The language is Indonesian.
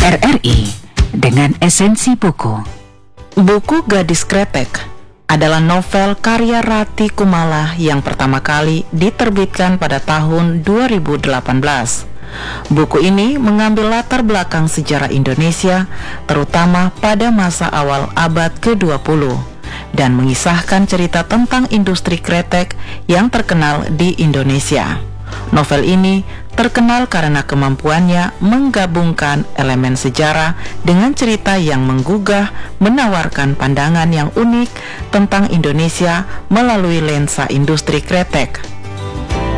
RRI dengan esensi buku. Buku Gadis Kretek adalah novel karya Rati Kumala yang pertama kali diterbitkan pada tahun 2018. Buku ini mengambil latar belakang sejarah Indonesia, terutama pada masa awal abad ke-20, dan mengisahkan cerita tentang industri kretek yang terkenal di Indonesia. Novel ini terkenal karena kemampuannya menggabungkan elemen sejarah dengan cerita yang menggugah, menawarkan pandangan yang unik tentang Indonesia melalui lensa industri kretek.